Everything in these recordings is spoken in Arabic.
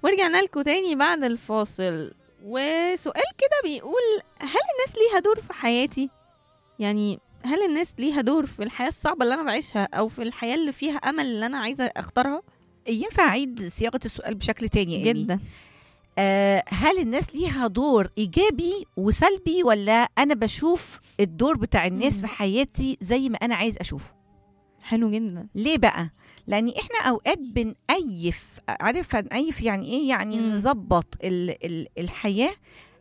ورجعنا لكم تاني بعد الفاصل، وسؤال كده بيقول: هل الناس ليها دور في حياتي؟ يعني هل الناس ليها دور في الحياة الصعبة اللي أنا بعيشها، أو في الحياة اللي فيها أمل اللي أنا عايزة أختارها؟ ينفع أعيد صياغة السؤال بشكل تاني يا إيمي؟ جدا. هل الناس ليها دور إيجابي وسلبي، ولا أنا بشوف الدور بتاع الناس في حياتي زي ما أنا عايز أشوفه؟ حلو جدا. ليه بقى؟ لأن إحنا أوقات بنأيف، عارف هنأيف يعني إيه؟ يعني نظبط الحياة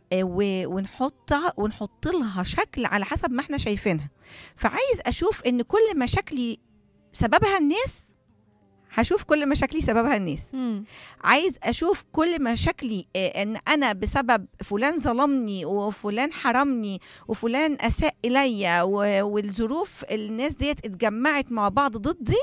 ونحط لها شكل على حسب ما احنا شايفينها. فعايز أشوف إن كل مشاكلي سببها الناس، هشوف كل مشاكلي سببها الناس. عايز اشوف كل مشاكلي ان انا بسبب فلان ظلمني وفلان حرمني وفلان اساء الي والظروف الناس ديت اتجمعت مع بعض ضدي.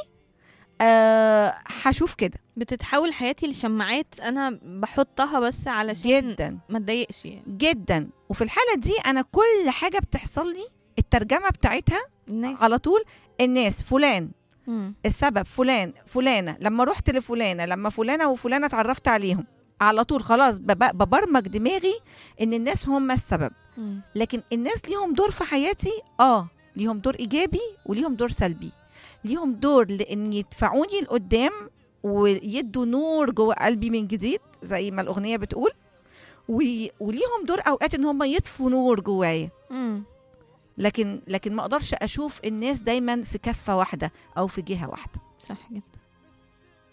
هشوف كده. بتتحول حياتي لشماعات انا بحطها بس علشان جدا ما اتضايقش يعني. جدا. وفي الحالة دي انا كل حاجة بتحصل لي الترجمة بتاعتها الناس. على طول الناس، فلان السبب، فلانة لما رحت لفلانة، لما فلانة وفلانة اتعرفت عليهم، على طول خلاص ببرمج دماغي ان الناس هم السبب. لكن الناس ليهم دور في حياتي، ليهم دور ايجابي وليهم دور سلبي. ليهم دور لان يدفعوني لقدام ويدوا نور جوه قلبي من جديد زي ما الاغنية بتقول، وليهم دور اوقات ان هم يطفوا نور جوايا. لكن ما اقدرش اشوف الناس دايما في كفة واحدة او في جهة واحدة. صح جدا.